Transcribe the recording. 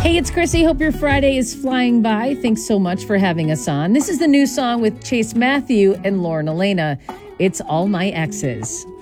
Hey, it's Chrissy. Hope your Friday is flying by. Thanks so much for having us on. This is the new song with Chase Matthew and Lauren Elena. It's All My Exes.